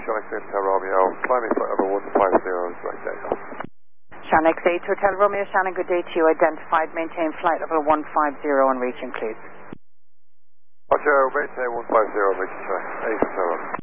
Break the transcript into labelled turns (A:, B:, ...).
A: Shannon X8 Hotel Romeo, climbing flight level 150, direct takeoff.
B: Shannon X8 Hotel Romeo, Shannon, good day to you. Identified, maintain flight level 150 and reaching, please.
A: Roger, maintain 150, reaching track 8 Hotel Romeo.